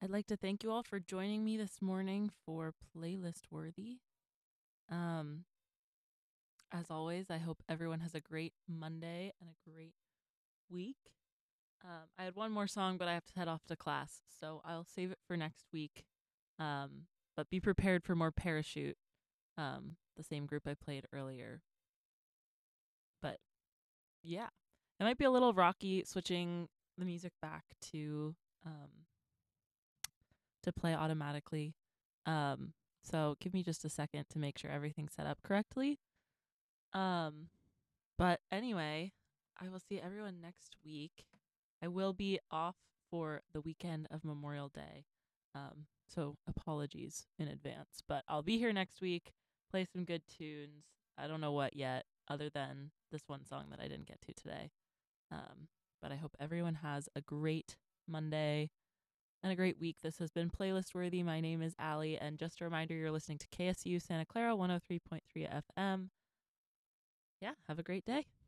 I'd like to thank you all for joining me this morning for Playlist Worthy. Um, as always, I hope everyone has a great Monday and a great week. I had one more song, but I have to head off to class, so I'll save it for next week. But be prepared for more Parachute, the same group I played earlier. But yeah, it might be a little rocky switching the music back um, to play automatically. Um, so give me just a second to make sure everything's set up correctly. Um, but anyway, I will see everyone next week. I will be off for the weekend of Memorial Day. So apologies in advance, but I'll be here next week, play some good tunes. I don't know what yet, other than this one song that I didn't get to today. Um, but I hope everyone has a great Monday and a great week. This has been Playlist Worthy. My name is Allie, and just a reminder you're listening to KSU Santa Clara 103.3 FM. Yeah, have a great day.